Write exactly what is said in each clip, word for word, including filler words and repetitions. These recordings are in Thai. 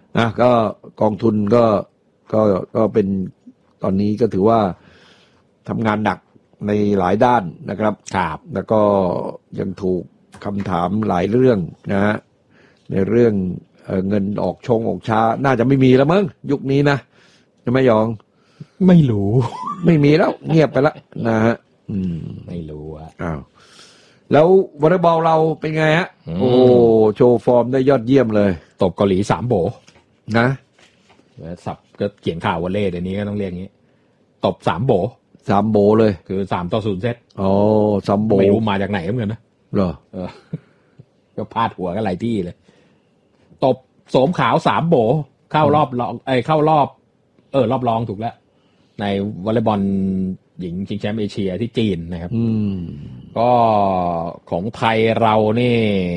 นะก็กองทุนก็ก็ก็เป็นตอนนี้ก็ถือว่าทำงานหนักในหลายด้านนะครับครับแล้วก็ยังถูกคำถามหลายเรื่องนะฮะในเรื่องเอ่อเงินออกชงออกช้าน่าจะไม่มีแล้วมั้งยุคนี้นะจะไม่ยองไม่รู้ไม่มีแล้วเงียบไปแล้วนะฮะอืมไม่รู้อ่ะอ้าวแล้ววอลเลย์บอลเราเป็นไงฮะโอ้โชว์ฟอร์มได้ยอดเยี่ยมเลยตบเกาหลีสามโบนะสับก็เขียนข่าววอลเลย์เดี๋ยวนี้ก็ต้องเรียกงี้ตบสามโบสามโบเลยคือสามต่อศูนย์เซตอ๋อสามโบไม่รู้มาจากไหนเหมือนกันนะเหรอเออก็พาดหัวกันหลายที่เลยตบโสมขาวสามโบเข้ารอบรองไอ้เข้ารอบเออรอบรองถูกแล้วในวอลเลย์บอลหญิงชิงแชมป์เอเชียที่จีนนะครับอืมก็ของไทยเรานี่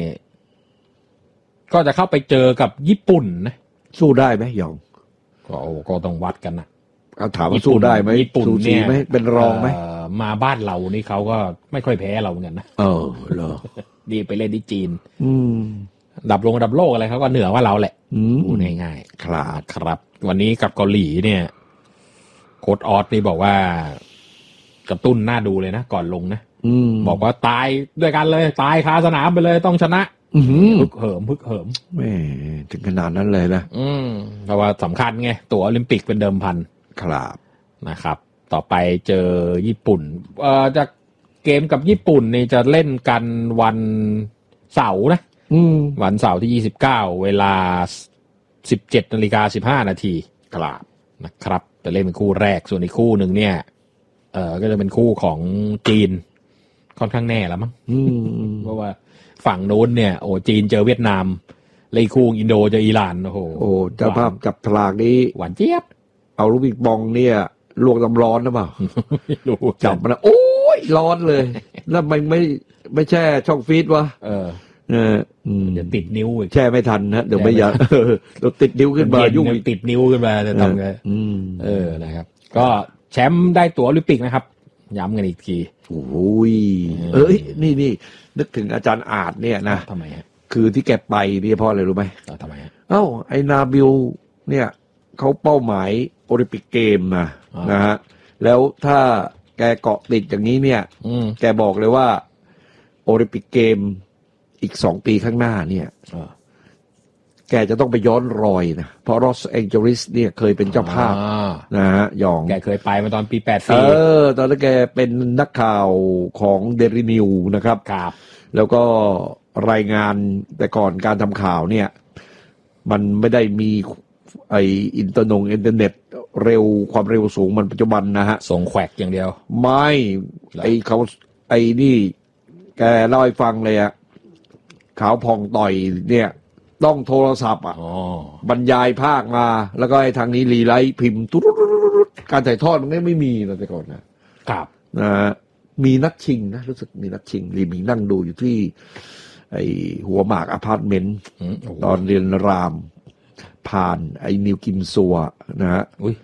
ก็จะเข้าไปเจอกับญี่ปุ่นนะสู้ได้ไหมยองก็ก็ต้องวัดกันนะเอาถามว่าสู้ได้ไหมญี่ปุ่นเนี่ยไหมเป็นรองไหมมาบ้านเรานี่เขาก็ไม่ค่อยแพ้เราเหมือนกันนะเออเหรอดีไปเล่นที่จีนอืมดับลงดับโลกอะไรเขาก็เหนือกว่าเราแหละพูดง่ายๆครับครับวันนี้กับเกาหลีเนี่ยโค้ชออสนี่บอกว่ากระตุ้นน่าดูเลยนะก่อนลงนะบอกว่าตายด้วยกันเลยตายคาสนามไปเลยต้องชนะพึกเหิมพึกเหิมแม่ถึงขนาดนั้นเลยนะอืมเพราะว่าสำคัญไงตั๋วโอลิมปิกเป็นเดิมพันครับนะครับต่อไปเจอญี่ปุ่นเอ่อจากเกมกับญี่ปุ่นนี่จะเล่นกันวันเสาร์นะวันเสาร์ที่ยี่สิบเก้าเวลา สิบเจ็ดนาฬิกาสิบห้านาทีครับนะครับจะเล่นเป็นคู่แรกส่วนอีกคู่หนึ่งเนี่ยเอ่อก็จะเป็นคู่ของจีนค่อนข้างแน่แล้วมั้งเพราะว่าฝั่งโน้นเนี่ยโอ้จีนเจอเวียดนามเลยคู่อินโดเจออิหร่านโอ้โหโอ้เจ้าภาพจับฉลากนี้หวานเจี๊ยบเอาลูกปิงปองเนี่ยลวกน้ำร้อนหรือเปล่าจับมันโอ้ยร้อนเลยแล้วมันไม่ไม่แช่ช่องฟรีซวะเออเออเดี๋ยวติดนิ้วอีกแช่ไม่ทันนะเดี๋ยวไม่อยากเราติดนิ้วขึ้นมายุ่งติดนิ้วขึ้นมาจะทำไงเออนะครับก็แชมป์ได้ตั๋วโอลิมปิกนะครับย้ำกันอีกทีโอ้ยเอ้ยนี่นี่นึกถึงอาจารย์อาจเนี่ยนะทำไมฮะคือที่แกไปเนี่ยเพราะอะไรรู้ไหมทำไมฮะเอ้าไอ้นาบิลเนี่ยเขาเป้าหมายโอลิมปิกเกมนะนะฮะแล้วถ้าแกเกาะติดอย่างนี้เนี่ยแกบอกเลยว่าโอลิมปิกเกมอีกสองปีข้างหน้าเนี่ยแกจะต้องไปย้อนรอยนะเพราะลอสแองเจลิสเนี่ยเคยเป็นเจ้าภาพนะฮะยองแกเคยไปมาตอนปีแปดสิบเออตอนนั้นแกเป็นนักข่าวของเดลินิวนะครับครับแล้วก็รายงานแต่ก่อนการทำข่าวเนี่ยมันไม่ได้มีไออินเตอร์นงอินเทอร์เน็ตเร็วความเร็วสูงมันปัจจุบันนะฮะส่งแขวกอย่างเดียวไม่ไอเขาไอนี่แกเล่าให้ฟังเลยอะขาวพองต่อยเนี่ยต้องโทรศัพท์อ่ะบรรยายภาคมาแล้วก็ไอ้ทางนี้รีไลท์พิมพ์ตุ๊ดการถ่ายทอดมันไม่มีนะแต่ก่อนนะครับนะมีนัดชิงนะรู้สึกมีนัดชิงรีมีนั่งดูอยู่ที่ไอหัวหมากอพาร์ตเมนต์ตอนเรียนรามผ่านไอ้นิวกิมซัวนะฮะอุ้ย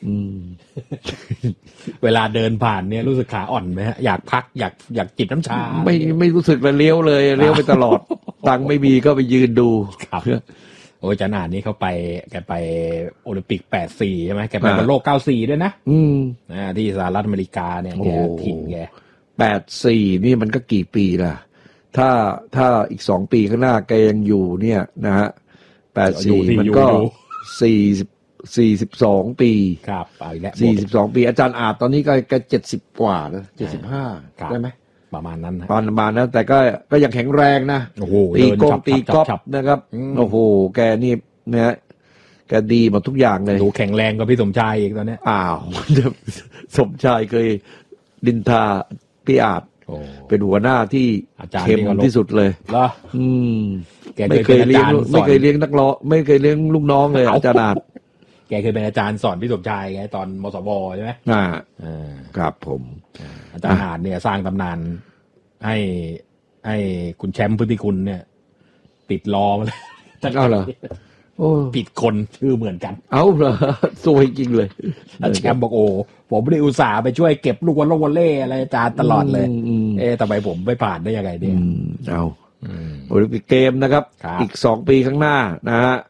เวลาเดินผ่านเนี่ยรู้สึกขาอ่อนไหมฮะอยากพักอยากอยากจิบน้ำชาไม่ไม่รู้สึกเลยเลี้ยวเลยเลี้ยวไปตลอดตังไม่มีก็ไปยืนดูครับโอ้ยจันอ่านนี่เขาไปแกไปโอลิมปิกแปดสี่ใช่ไหมแกไปบอลโลกเก้าสี่ด้วยนะอืมนะที่สหรัฐอเมริกาเนี่ยแกถิ่นแกแปดสี่นี่มันก็กี่ปีล่ะถ้าถ้าอีกสองปีข้างหน้าแกยังอยู่เนี่ยนะฮะแปดสี่มันก็สี่สิบสี่สิบสองปีครับเอาอีกแล้วสี่สิบสองปีอาจารย์อาจตอนนี้ก็ก็เจ็ดสิบกว่าแล้วเจ็ดสิบห้าได้ไหมประมาณนั้นประมาณนั้นแต่ก็ก็ยังแข็งแรงนะตีกงตีกอล์ฟนะครับโอ้โหแกนี่เนี่ยแกดีหมดทุกอย่างเลยดูแข็งแรงกว่าพี่สมชายอีกตอนนี้อ้าวสมชายเคยดินทาพี่อาจเป็นหัวหน้าที่เข้มที่สุดเลยเหรออืมไม่เคยเลี้ยงไม่เคยเลี้ยงนักร้องไม่เคยเลี้ยงลูกน้องเลยอาจารย์อาจแกเคยเป็นอาจารย์สอนพี่สมชายไงตอนมสวใช่ไหมอ่าครับผมอาจารย์อาจเนี่ยสร้างตำนานให้ให้คุณแชมป์พุทธิคุณเนี่ยติดล้อมาเลยเอาเหรอโอ้ผิดคนชื่อเหมือนกันเอาเหรอสวยจริงเลยแชมป์บอกโอ้ผมไม่ได้อุตส่าห์ไปช่วยเก็บลูกวอลเลย์อะไรอาจารย์ตลอดเลยเอ๊ะทำไมผมไม่ผ่านได้ยังไงเนี่ยเอาโอลิมปิกเกมนะครับอีกสองปีข้างหน้านะฮะ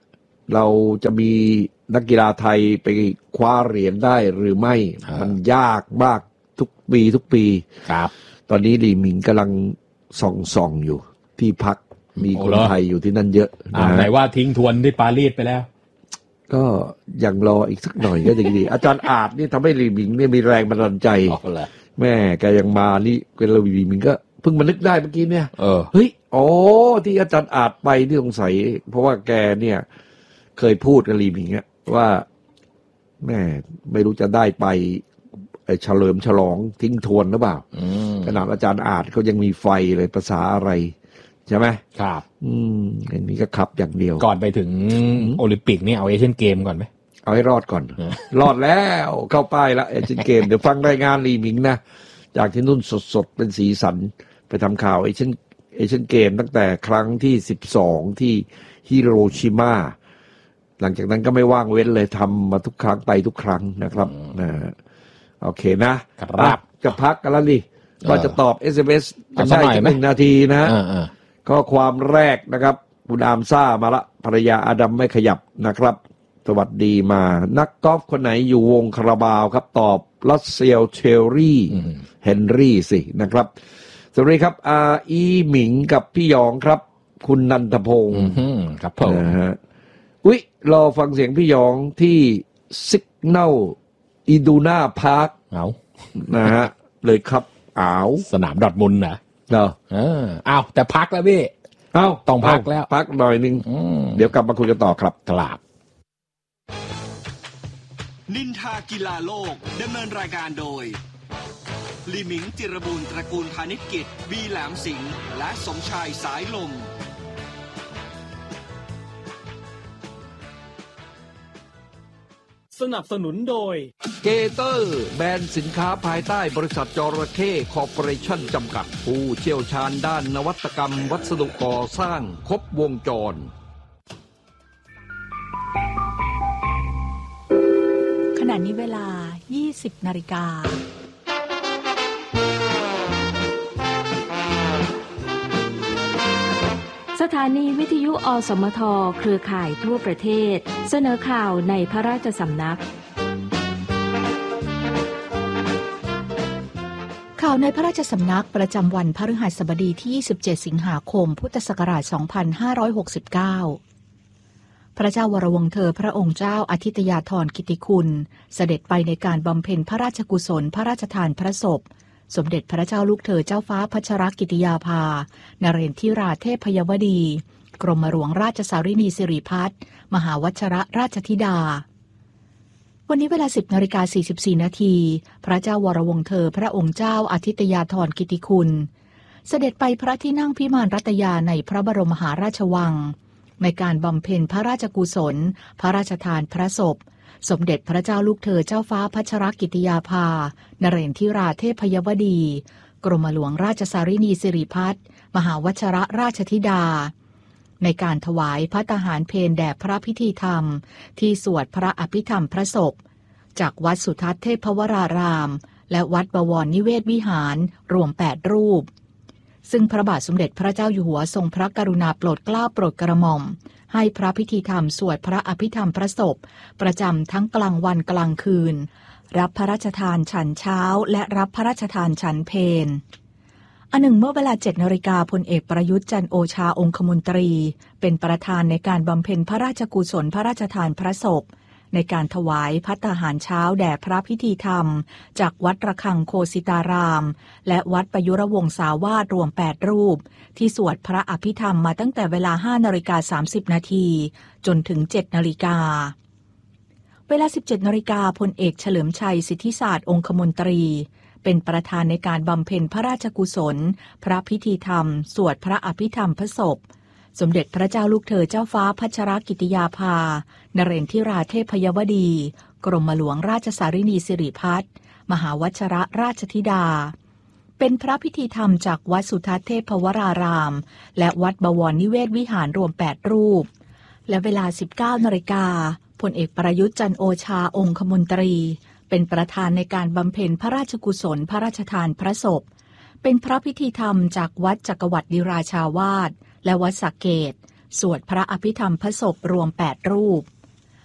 เราจะมีนักกีฬาไทยไปคว้าเหรียญได้หรือไม่มันยากมากทุกปีทุกปีครับตอนนี้ลีหมิงกำลังส่องส่องอยู่ที่พักมีคนไทยอยู่ที่นั่นเยอะนะไหนว่าทิ้งทวนที่ปารีสไปแล้วก็ยังรออีกสักหน่อยก็จะดีอาจารย์อาจนี่ทำให้ลีหมิงเนี่ยมีแรงบันดาลใจแม่แกยังมานี่เป็นลีหมิงก็เพิ่งมานึกได้เมื่อกี้เนี่ยเออเฮ้ยอ๋อที่อาจารย์อาจไปที่สงสัยเพราะว่าแกเนี่ยเคยพูดกับลีหมิงว่าแม่ไม่รู้จะได้ไปเฉลิมฉลองทิ้งทวนหรือเปล่าขนาดอาจารย์อาจเขายังมีไฟเลยภาษาอะไรใช่ไหมครับอืมอันนี้ก็ขับอย่างเดียวก่อนไปถึงโอลิมปิกนี่เอาเอเชียนเกมก่อนไหมเอาให้รอดก่อนรอดแล้วเข้าป้ายแล้วเอเชียนเกมเดี๋ยวฟังรายงานลีหมิงนะจากที่นู่นสดๆเป็นสีสันไปทำข่าวเอเชียนเอเชียนเกมตั้งแต่ครั้งที่สิบสองที่ฮิโรชิมาหลังจากนั้นก็ไม่ว่างเว้นเลยทำมาทุกครั้งไปทุกครั้งนะครับนะโอเคนะครับจะพักกันแล้วดิว่าจะตอบ เอส เอ็ม เอส ได้อีกหนึ่งนาทีนะข้อความแรกนะครับคุณอามซ่ามาละภรรยาอาดัมไม่ขยับนะครับสวัสดีมานักกอล์ฟคนไหนอยู่วงคาราบาวครับตอบรัสเซลเชลรี่เฮนรี่สินะครับสวัสดีครับอาอีหมิงกับพี่หยองครับคุณนันทพงศ์ครับผมนะฮะอุ๊ยรอฟังเสียงพี่หยองที่ซิกเนลอีดูน่าพาร์คเอานะฮะเลยครับอ้าวสนามดอร์ทมุนด์นะเนาะเอออ้าวแต่พักแล้วพี่อ้าวต้องพักแล้วพักหน่อยนึงเดี๋ยวกลับมาคุยกันต่อครับกราบนินทากีฬาโลกดำเนินรายการโดยลีหมิงจิรบูรณ์ตระกูลพาณิชกิจบีแหลมสิงห์และสมชายสายลมสนับสนุนโดยเกเตอร์แบรนด์สินค้าภายใต้บริษัทจระเข้คอร์ปอเรชั่นจำกัดผู้เชี่ยวชาญด้านนวัตกรรมวัสดุก่อสร้างครบวงจรขณะนี้เวลา ยี่สิบนาฬิกาสถานีวิทยุอสมทเครือข่ายทั่วประเทศเสนอข่าวในพระราชสำนักข่าวในพระราชสำนักประจำวันพฤหัสบดีที่ยี่สิบเจ็ดสิงหาคมพุทธศักราชสองพันห้าร้อยหกสิบเก้าพระเจ้าวรวงศ์เธอพระองค์เจ้าอาทิตยาธรกิติคุณเสด็จไปในการบำเพ็ญพระราชกุศลพระราชทานพระศพสมเด็จพระเจ้าลูกเธอเจ้าฟ้าพัชรกิติยาภานเรศทิราเทพพยวดีกรมหลวงราชสารินีสิริพัฒน์มหาวชรราชธิดาวันนี้เวลา สิบนาฬิกาสี่สิบสี่นาทีพระเจ้าวรวงศ์เธอพระองค์เจ้าอาทิตยาธรกิติคุณเสด็จไปพระที่นั่งพิมานรัตยาในพระบรมมหาราชวังในการบำเพ็ญพระราชกุศลพระราชทานพระศพสมเด็จพระเจ้าลูกเธอเจ้าฟ้าพัชรกิติยาภานเรศทิราเทพพยวดีกรมหลวงราชสารินีสิริพัฒน์มหาวชรราชธิดาในการถวายพระทหารเพลแด่พระพิธีธรรมที่สวดพระอภิธรรมพระศพจากวัดสุทัศน์เทพวรารามและวัดบวรนิเวศวิหารรวมแปดรูปซึ่งพระบาทสมเด็จพระเจ้าอยู่หัวทรงพระกรุณาโปรดเกล้าโปรดกระหม่อมให้พระพิธีธรรมสวดพระอภิธรรมพระศพประจำทั้งกลางวันกลางคืนรับพระราชทานฉันเช้าและรับพระราชทานฉันเพลอันหนึ่งเมื่อเวลาเจ็ดนาฬิกาพลเอกประยุทธ์จันทร์โอชาองคมนตรีเป็นประธานในการบำเพ็ญพระราชกุศลพระราชทานพระศพในการถวายภัตตาหารเช้าแด่พระพิธีธรรมจากวัดระฆังโคสิตารามและวัดประยุรวงศาวาสรวมแปดรูปที่สวดพระอภิธรรมมาตั้งแต่เวลา ห้านาฬิกาสามสิบนาทีจนถึง เจ็ดนาฬิกาเวลา สิบเจ็ดนาฬิกาพลเอกเฉลิมชัยสิทธิศาสตร์องคมนตรีเป็นประธานในการบำเพ็ญพระราชกุศลพระพิธีธรรมสวดพระอภิธรรมพระศพสมเด็จพระเจ้าลูกเธอเจ้าฟ้าพัชรกิติยาภานเรศทิราเทพพยวดีกรมหลวงราชสารินีสิริพัฒน์มหาวชรราชธิดาเป็นพระพิธีธรรมจากวัดสุทัศน์เทพวรารามและวัดบวรนิเวศวิหารรวมแปดรูปและเวลา สิบเก้านาฬิกาพลเอกประยุทธ์จันทร์โอชาองคมนตรีเป็นประธานในการบำเพ็ญพระราชกุศลพระราชทานพระศพเป็นพระพิธีธรรมจากวัดจักรวรรดิราชาวาสและวัดสระเกษสวดพระอภิธรรมพระศพรวมแปดรูป